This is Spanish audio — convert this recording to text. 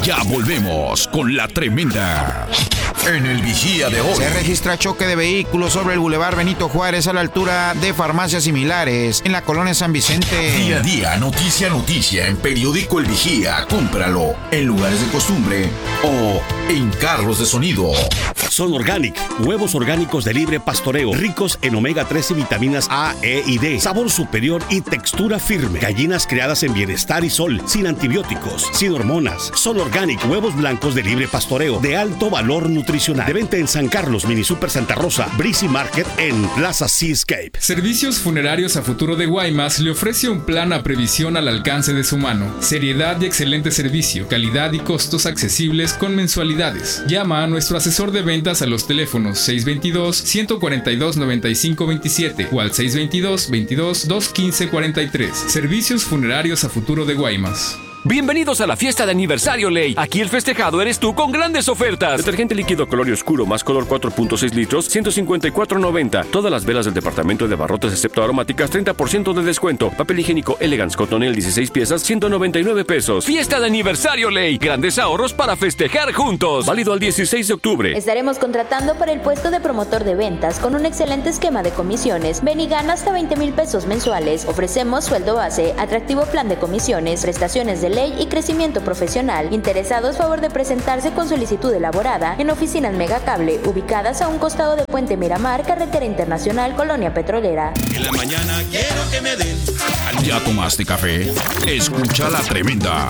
Ya volvemos con La Tremenda. En el Vigía de hoy. Se registra choque de vehículos sobre el Boulevard Benito Juárez a la altura de farmacias similares en la colonia San Vicente. Día a día, noticia a noticia en Periódico El Vigía. Cómpralo en lugares de costumbre o en carros de sonido. Son Organic, huevos orgánicos de libre pastoreo, ricos en omega 3 y vitaminas A, E y D, sabor superior y textura firme. Gallinas criadas en bienestar y sol, sin antibióticos, sin hormonas. Son Organic, huevos blancos de libre pastoreo, de alto valor nutricional. De venta en San Carlos, Mini Super Santa Rosa, Breezy Market en Plaza Seascape. Servicios Funerarios a Futuro de Guaymas le ofrece un plan a previsión al alcance de su mano. Seriedad y excelente servicio, calidad y costos accesibles con mensualidades. Llama a nuestro asesor de ventas a los teléfonos 622-142-9527 o al 622-22-215-43. Servicios Funerarios a Futuro de Guaymas. Bienvenidos a la fiesta de aniversario Ley. Aquí el festejado eres tú con grandes ofertas. Detergente líquido color oscuro más color 4.6 litros, $154.90. Todas las velas del departamento de abarrotes excepto aromáticas, 30% de descuento. Papel higiénico Elegance Cotonel 16 piezas, $199. Fiesta de aniversario Ley. Grandes ahorros para festejar juntos. Válido al 16 de octubre. Estaremos contratando para el puesto de promotor de ventas con un excelente esquema de comisiones. Ven y gana hasta 20,000 pesos mensuales. Ofrecemos sueldo base, atractivo plan de comisiones, prestaciones de ley y crecimiento profesional. Interesados, favor de presentarse con solicitud elaborada en oficinas Megacable, ubicadas a un costado de Puente Miramar, Carretera Internacional, Colonia Petrolera. En la mañana quiero que me den. ¿Ya tomaste café? Escucha La Tremenda.